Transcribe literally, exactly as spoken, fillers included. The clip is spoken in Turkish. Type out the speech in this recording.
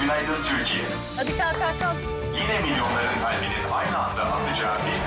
Günaydın Türkiye. Hadi kalk kalk kalk. Yine milyonların kalbinin aynı anda atacağı bir